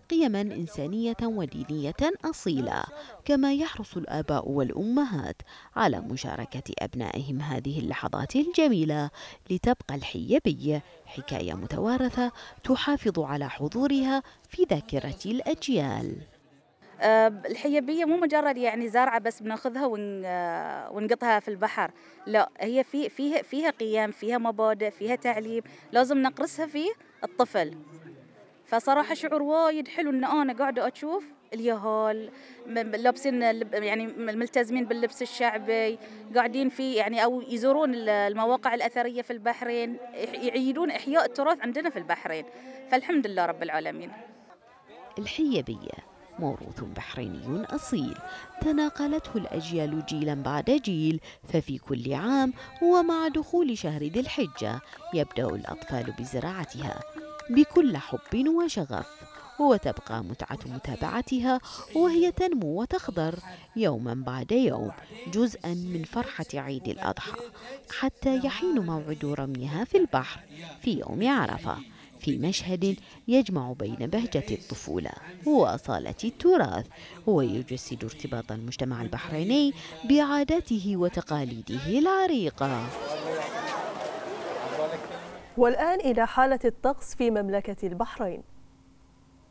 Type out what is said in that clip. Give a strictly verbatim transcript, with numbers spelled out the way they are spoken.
قيما إنسانية ودينية أصيلة. كما يحرص الآباء والأمهات على مشاركة أبنائهم هذه اللحظات الجميلة لتبقى الحية حكاية متوارثة تحافظ على حضورها في ذاكرة الأجيال. آه، الحيبية مو مجرد يعني زرعة بس بناخذها ون آه، ونقطها في البحر، لا هي في فيها فيها قيم، فيها مبادئ، فيها تعليم، لازم نقرسها في الطفل. فصراحة شعور وايد حلو إن أنا قاعدة أشوف اليهال م- م- لابسين لب- يعني ملتزمين باللبس الشعبي، قاعدين في يعني أو يزورون ال- المواقع الأثرية في البحرين، يح- يعيدون إحياء التراث عندنا في البحرين. فالحمد لله رب العالمين. الحيبية موروث بحريني أصيل تناقلته الأجيال جيلا بعد جيل، ففي كل عام ومع دخول شهر ذي الحجة يبدأ الأطفال بزراعتها بكل حب وشغف، وتبقى متعة متابعتها وهي تنمو وتخضر يوما بعد يوم جزءا من فرحة عيد الأضحى، حتى يحين موعد رميها في البحر في يوم عرفة، في مشهد يجمع بين بهجة الطفولة وأصالة التراث، ويجسد ارتباط المجتمع البحريني بعاداته وتقاليده العريقة. والآن إلى حالة الطقس في مملكة البحرين.